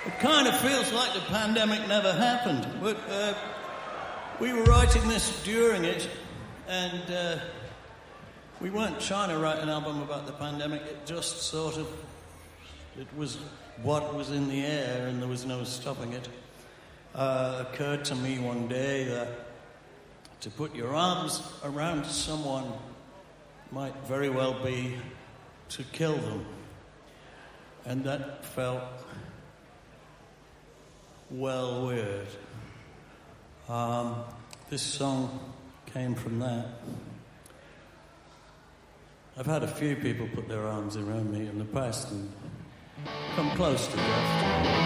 It kind of feels like the pandemic never happened. But we were writing this during it, and we weren't trying to write an album about the pandemic. It just sort of, it was what was in the air, and there was no stopping it. Occurred to me one day that to put your arms around someone might very well be to kill them. And that felt, well, weird. This song came from that. I've had a few people put their arms around me in the past and come close to death.